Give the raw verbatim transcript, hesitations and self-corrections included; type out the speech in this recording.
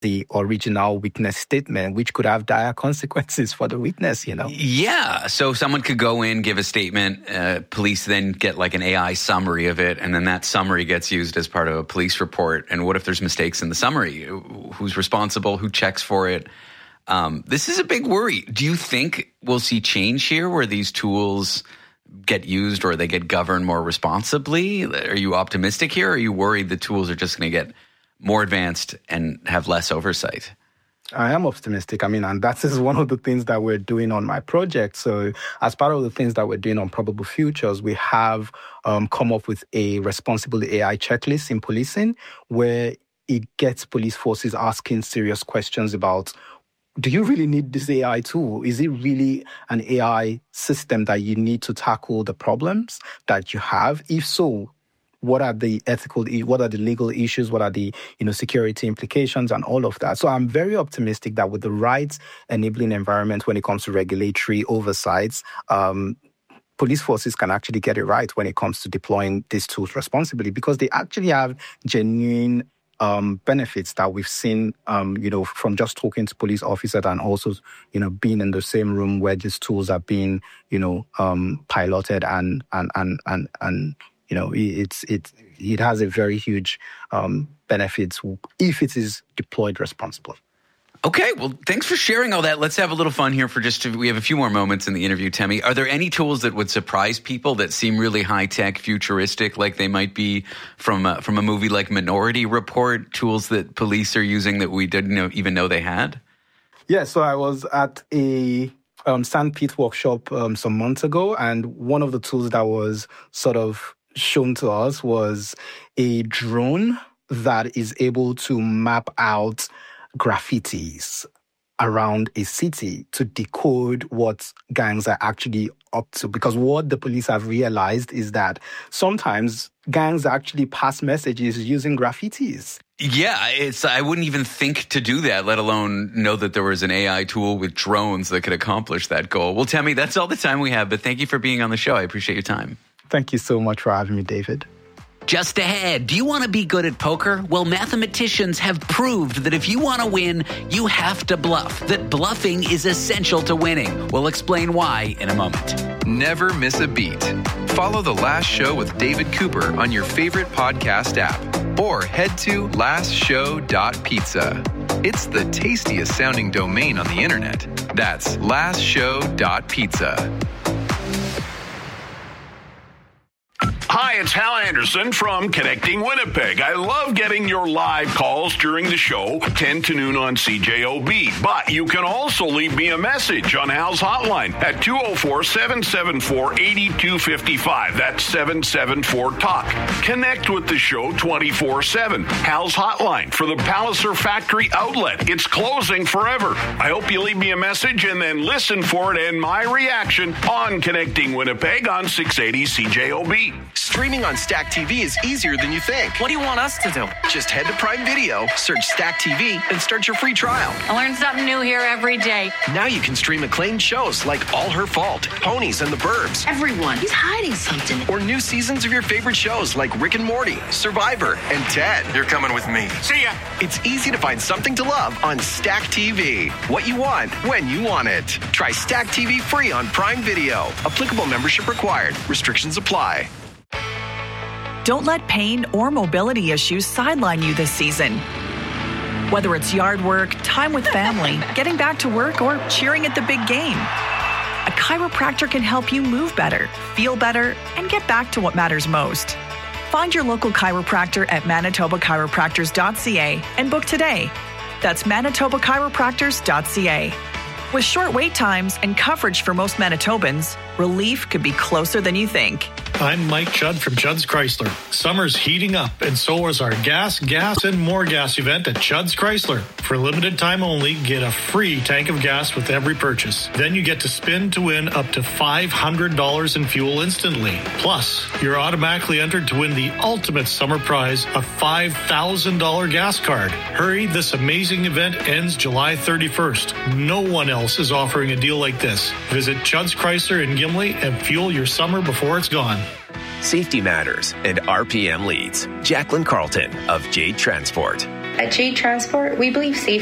the original witness statement, which could have dire consequences for the witness, you know? Yeah. So someone could go in, give a statement, uh, police then get like an A I summary of it, and then that summary gets used as part of a police report. And what if there's mistakes in the summary? Who's responsible? Who checks for it? Um, this is a big worry. Do you think we'll see change here where these tools get used or they get governed more responsibly? Are you optimistic here, or are you worried the tools are just going to get more advanced and have less oversight? I am optimistic. I mean, and that is one of the things that we're doing on my project. So as part of the things that we're doing on Probable Futures, we have um, come up with a responsible A I checklist in policing where it gets police forces asking serious questions about, do you really need this A I tool? Is it really an A I system that you need to tackle the problems that you have? If so, what are the ethical, what are the legal issues? What are the, you know, security implications and all of that? So I'm very optimistic that with the right enabling environment when it comes to regulatory oversights, um, police forces can actually get it right when it comes to deploying these tools responsibly, because they actually have genuine Um, benefits that we've seen, um, you know, from just talking to police officers and also, you know, being in the same room where these tools are being, you know, um, piloted and and and and and you know, it's it it has a very huge um, benefits if it is deployed responsibly. Okay, well, thanks for sharing all that. Let's have a little fun here for just, we have a few more moments in the interview, Temi. Are there any tools that would surprise people that seem really high-tech, futuristic, like they might be from a, from a movie like Minority Report, tools that police are using that we didn't know, even know they had? Yeah, so I was at a um, Sandpit workshop um, some months ago, and one of the tools that was sort of shown to us was a drone that is able to map out graffitis around a city to decode what gangs are actually up to. Because what the police have realized is that sometimes gangs actually pass messages using graffitis. Yeah, it's. I wouldn't even think to do that, let alone know that there was an A I tool with drones that could accomplish that goal. Well, Temi, that's all the time we have, but thank you for being on the show. I appreciate your time. Thank you so much for having me, David. Just ahead, do you want to be good at poker? Well, mathematicians have proved that if you want to win, you have to bluff, that bluffing is essential to winning. We'll explain why in a moment. Never miss a beat. Follow The Last Show with David Cooper on your favorite podcast app or head to last show dot pizza. It's the tastiest sounding domain on the internet. That's last show dot pizza. Hi, it's Hal Anderson from Connecting Winnipeg. I love getting your live calls during the show, ten to noon on C J O B. But you can also leave me a message on Hal's hotline at two oh four, seven seven four, eight two five five. That's seven seven four talk. Connect with the show twenty-four seven. Hal's hotline for the Palliser Factory outlet. It's closing forever. I hope you leave me a message and then listen for it and my reaction on Connecting Winnipeg on six eighty C J O B. Streaming on Stack T V is easier than you think. What do you want us to do? Just head to Prime Video, search Stack T V, and start your free trial. I learn something new here every day. Now you can stream acclaimed shows like All Her Fault, Ponies, and the Burbs. Everyone is hiding something. Or new seasons of your favorite shows like Rick and Morty, Survivor, and Ted. You're coming with me. See ya. It's easy to find something to love on Stack T V. What you want, when you want it. Try Stack T V free on Prime Video. Applicable membership required. Restrictions apply. Don't let pain or mobility issues sideline you this season. Whether it's yard work, time with family, getting back to work, or cheering at the big game, a chiropractor can help you move better, feel better, and get back to what matters most. Find your local chiropractor at manitoba chiropractors dot c a and book today. That's manitoba chiropractors dot c a. With short wait times and coverage for most Manitobans, relief could be closer than you think. I'm Mike Judd from Judd's Chrysler. Summer's heating up, and so is our gas, gas, and more gas event at Judd's Chrysler. For a limited time only, get a free tank of gas with every purchase. Then you get to spin to win up to five hundred dollars in fuel instantly. Plus, you're automatically entered to win the ultimate summer prize, a five thousand dollars gas card. Hurry, this amazing event ends July thirty-first. No one else is offering a deal like this. Visit Judd's Chrysler in Gimli and fuel your summer before it's gone. Safety matters, and R P M leads. Jacqueline Carlton of Jade Transport. At Jade Transport, we believe safety